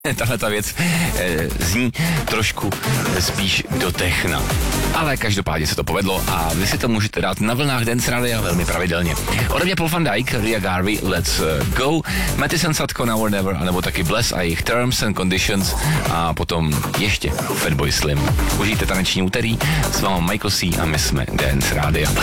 Tahle ta věc zní trošku spíš do techna. Ale každopádně se to povedlo a vy si to můžete dát na vlnách Dance Radia velmi pravidelně. Ode mě Paul van Dyk, Ria Garvey, Let's Go, Mattison Satko, Now or Never, anebo taky Bless a jejich Terms and Conditions a potom ještě Fatboy Slim. Užijte taneční úterý, s vámi Michael C. a my jsme Dance Radia.